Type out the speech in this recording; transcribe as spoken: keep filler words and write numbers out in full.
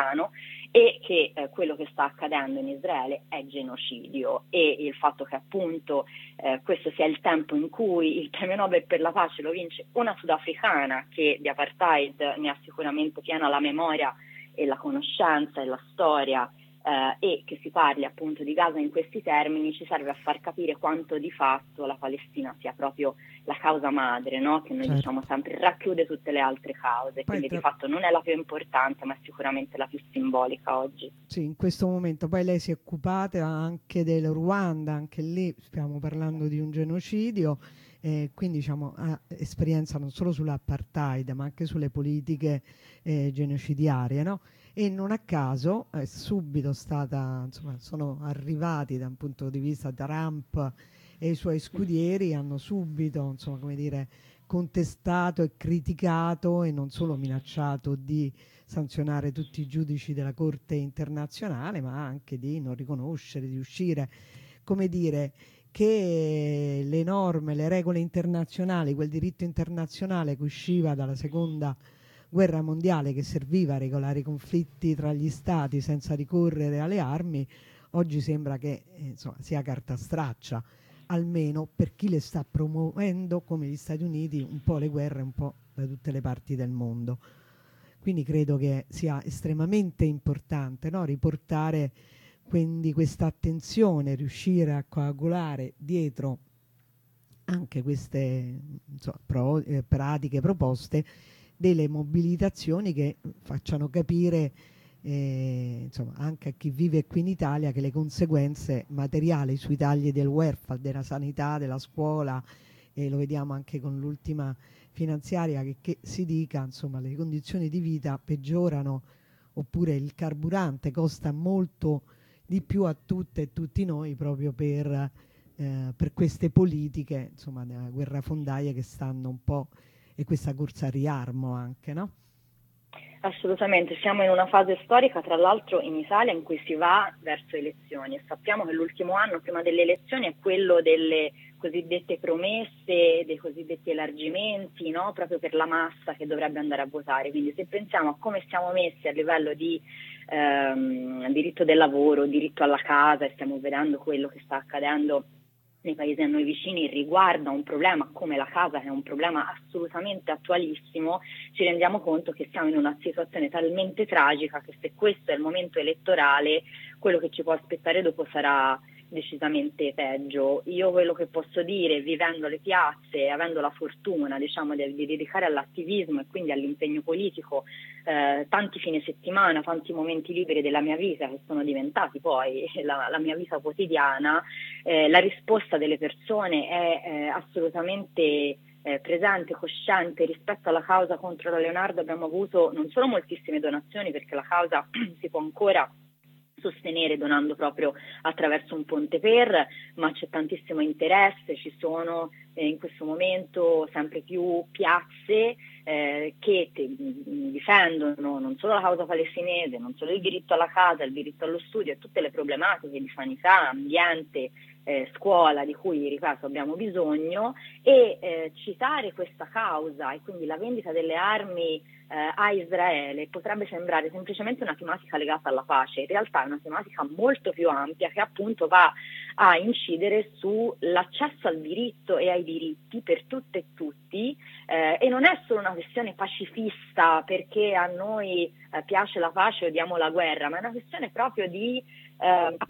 quotidiano, e che eh, quello che sta accadendo in Israele è genocidio, e il fatto che appunto eh, questo sia il tempo in cui il premio Nobel per la pace lo vince una sudafricana che di apartheid ne ha sicuramente piena la memoria e la conoscenza e la storia, eh, e che si parli appunto di Gaza in questi termini, ci serve a far capire quanto di fatto la Palestina sia proprio la causa madre, no? Che noi Certo. diciamo sempre racchiude tutte le altre cause, Poi quindi tra- di fatto non è la più importante, ma è sicuramente la più simbolica oggi. Sì, in questo momento. Poi lei si è occupata anche del Ruanda, anche lì stiamo parlando di un genocidio, eh, quindi diciamo, ha esperienza non solo sull'apartheid ma anche sulle politiche eh, genocidiarie, no? E non a caso è subito stata, insomma, sono arrivati da un punto di vista Trump e i suoi scudieri hanno subito, insomma, come dire, contestato e criticato e non solo minacciato di sanzionare tutti i giudici della Corte internazionale, ma anche di non riconoscere, di uscire, come dire, che le norme, le regole internazionali, quel diritto internazionale che usciva dalla seconda guerra mondiale, che serviva a regolare i conflitti tra gli stati senza ricorrere alle armi, oggi sembra che eh, insomma, sia carta straccia, almeno per chi le sta promuovendo, come gli Stati Uniti, un po' le guerre un po' da tutte le parti del mondo. Quindi credo che sia estremamente importante, no? Riportare quindi questa attenzione, riuscire a coagulare dietro anche queste insomma, pro- eh, pratiche proposte delle mobilitazioni che facciano capire eh, insomma, anche a chi vive qui in Italia che le conseguenze materiali sui tagli del welfare, della sanità, della scuola, e lo vediamo anche con l'ultima finanziaria, che, che si dica, insomma, le condizioni di vita peggiorano, oppure il carburante costa molto di più a tutte e tutti noi proprio per, eh, per queste politiche, insomma, della guerrafondaia che stanno un po', e questa corsa a riarmo anche, no? Assolutamente, siamo in una fase storica, tra l'altro in Italia, in cui si va verso elezioni, e sappiamo che l'ultimo anno prima delle elezioni è quello delle cosiddette promesse, dei cosiddetti elargimenti, no? Proprio per la massa che dovrebbe andare a votare. Quindi se pensiamo a come siamo messi a livello di ehm, diritto del lavoro, diritto alla casa, e stiamo vedendo quello che sta accadendo nei paesi a noi vicini riguarda un problema come la casa, che è un problema assolutamente attualissimo, ci rendiamo conto che siamo in una situazione talmente tragica che se questo è il momento elettorale, quello che ci può aspettare dopo sarà decisamente peggio. Io quello che posso dire, vivendo le piazze, avendo la fortuna, diciamo, di, di dedicare all'attivismo e quindi all'impegno politico eh, tanti fine settimana, tanti momenti liberi della mia vita che sono diventati poi la, la mia vita quotidiana, eh, la risposta delle persone è eh, assolutamente eh, presente, cosciente. Rispetto alla causa contro la Leonardo abbiamo avuto non solo moltissime donazioni, perché la causa si può ancora sostenere donando proprio attraverso un ponte per, ma c'è tantissimo interesse, ci sono eh, in questo momento sempre più piazze eh, che te, difendono non solo la causa palestinese, non solo il diritto alla casa, il diritto allo studio e tutte le problematiche di sanità, ambiente, eh, scuola di cui, ripeto, abbiamo bisogno, e eh, citare questa causa e quindi la vendita delle armi Eh, a Israele potrebbe sembrare semplicemente una tematica legata alla pace, in realtà è una tematica molto più ampia che appunto va a incidere sull'accesso al diritto e ai diritti per tutte e tutti, eh, e non è solo una questione pacifista perché a noi eh, piace la pace o odiamo la guerra, ma è una questione proprio di eh,